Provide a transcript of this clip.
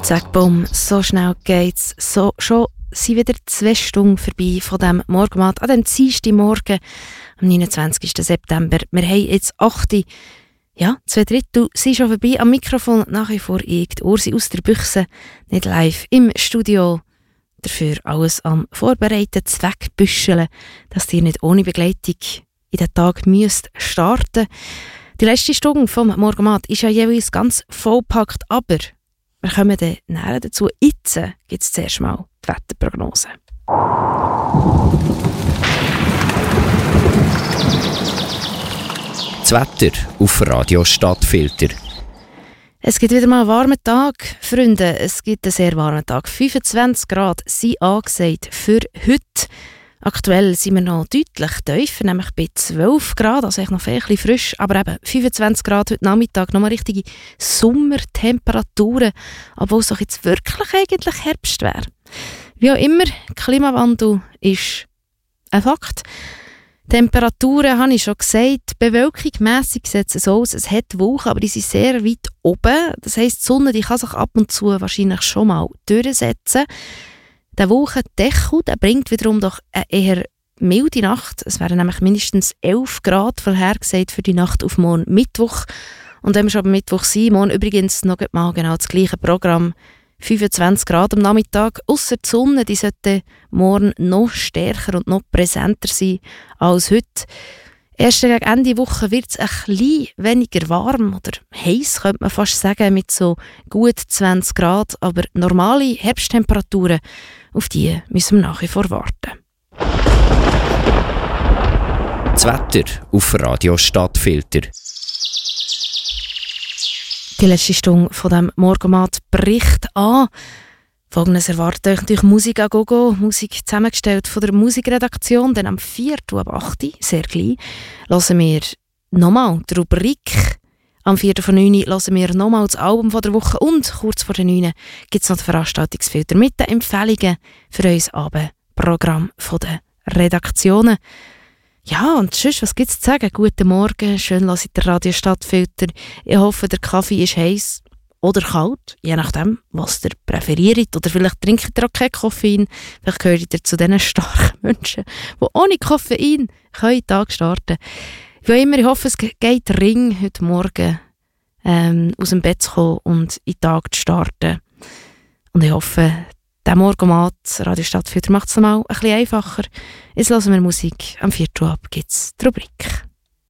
Zack, bumm, so schnell geht's. Schon sind wieder 2 Stunden vorbei von diesem Morgenmat an dem Dienstagmorgen am 29. September. Wir haben jetzt 8. Ja, 2/3 sind schon vorbei. Am Mikrofon nach wie vor ich, die Ursi aus der Büchse, nicht live im Studio. Dafür alles am Vorbereiten, Zweckbüscheln, dass ihr nicht ohne Begleitung in den Tag müsst starten. Die letzte Stunde vom Morgenmat ist ja jeweils ganz vollpackt, aber wir kommen dann näher dazu. Jetzt gibt es zuerst mal die Wetterprognose. Das Wetter auf Radio Stadtfilter. Es gibt wieder mal einen warmen Tag, Freunde. Es gibt einen sehr warmen Tag. 25 Grad sind angesagt für heute. Aktuell sind wir noch deutlich tiefer, nämlich bei 12 Grad, also echt noch ein bisschen frisch. Aber eben 25 Grad heute Nachmittag, nochmal richtige Sommertemperaturen, obwohl es doch jetzt wirklich eigentlich Herbst wäre. Wie auch immer, Klimawandel ist ein Fakt. Temperaturen, habe ich schon gesagt, bewölkungsmässig sieht es so aus, es hat Wolken, aber die sind sehr weit oben. Das heisst, die Sonne die kann sich ab und zu wahrscheinlich schon mal durchsetzen. Der Wolkendeckel der bringt wiederum doch eine eher milde Nacht. Es wären nämlich mindestens 11 Grad vorhergesagt für die Nacht auf morgen Mittwoch. Und wenn wir schon am Mittwoch sind, morgen übrigens noch mal genau das gleiche Programm. 25 Grad am Nachmittag, ausser die Sonne, die sollte morgen noch stärker und noch präsenter sein als heute. Erst gegen Ende Woche wird es ein bisschen weniger warm oder heiß, könnte man fast sagen, mit so gut 20 Grad. Aber normale Herbsttemperaturen, auf die müssen wir nach wie vor warten. Das Wetter auf Radio Stadtfilter. Die letzte Stunde von diesem Morgenmat bricht an. Folgendes erwartet euch natürlich Musik an Gogo. Musik zusammengestellt von der Musikredaktion. Dann am 4. ab 8. sehr gleich, hören wir nochmal die Rubrik. Am 4. von 9. hören wir nochmal das Album von der Woche. Und kurz vor den 9. gibt es noch den Veranstaltungsfilter mit den Empfehlungen für unser Abendprogramm von den Redaktionen. Ja, und sonst, was gibt es zu sagen? Guten Morgen, schön hört ihr den Radio Stadtfilter. Ich hoffe, der Kaffee ist heiß oder kalt, je nachdem, was ihr präferiert. Oder vielleicht trinkt ihr auch kein Koffein. Vielleicht gehört ihr zu diesen starken Menschen, die ohne Koffein den Tag starten können. Wie auch immer, ich hoffe, es geht Ring heute Morgen aus dem Bett zu kommen und in den Tag zu starten. Und ich hoffe, der Morgenmat, Radio Stadtfilter, macht es mal ein bisschen einfacher. Jetzt hören wir Musik. Am 4. ab gibt es die Rubrik.